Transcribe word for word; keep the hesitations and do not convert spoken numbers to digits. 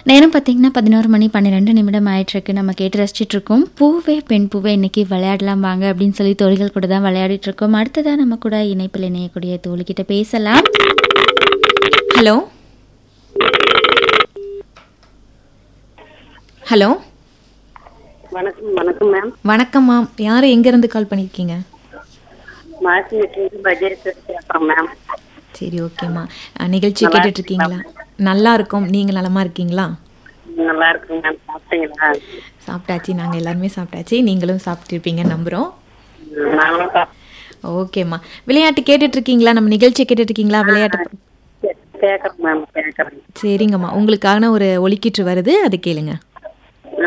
நேரம் பார்த்தீங்கன்னா பதினோரு மணி பன்னிரெண்டு நிமிடம் ஆயிட்டிருக்கு. நம்ம கேட்டு ரசிச்சிட்டு இருக்கோம் பூவே பெண் பூவே. இன்னைக்கு விளையாடலாம் வாங்க அப்படின்னு சொல்லி தோழிகள் கூட தான் விளையாடிட்டு இருக்கோம். அடுத்ததா நம்ம கூட இணைப்பில் இணையக்கூடிய தோழிக்கிட்ட பேசலாம். ஹலோ ஹலோ வணக்கம் வணக்கம் மேம். வணக்கம்மா, யார் எங்கேருந்து கால் பண்ணியிருக்கீங்க? மாசினேட்டிலிருந்து பஜாரி பேசுகிறேன் மேம். சரி, ஓகேம்மா. நிகழ்ச்சி கேட்டுட்டு இருக்கீங்களா? நல்லா இருக்கோம். நீங்கள் நலமா இருக்கீங்களா? நல்லா இருக்குங்க மேம். சாப்பிட்டீங்களா? சாப்பிட்டாச்சு, நாங்கள் எல்லாருமே சாப்பிட்டாச்சு. நீங்களும் சாப்பிட்டுருப்பீங்கன்னு நம்புகிறோம். நாங்களும் சாப்~ ஓகேம்மா. விளையாட்டு கேட்டுட்டு இருக்கீங்களா? நம்ம நிகழ்ச்சி கேட்டுட்டு இருக்கீங்களா? விளையாட்டு கேட்குறேன் மேம் கேட்குறேன். சரிங்கம்மா, உங்களுக்கான ஒரு ஒலிக்கீற்று வருது, அது கேளுங்க.